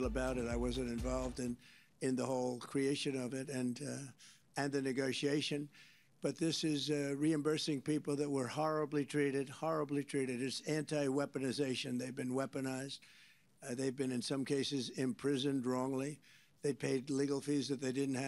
little about it. I wasn't involved in the whole creation of it and the negotiation. But this is reimbursing people that were horribly treated, horribly treated. It's anti-weaponization. They've been weaponized. They've been, in some cases, imprisoned wrongly. They paid legal fees that they didn't have.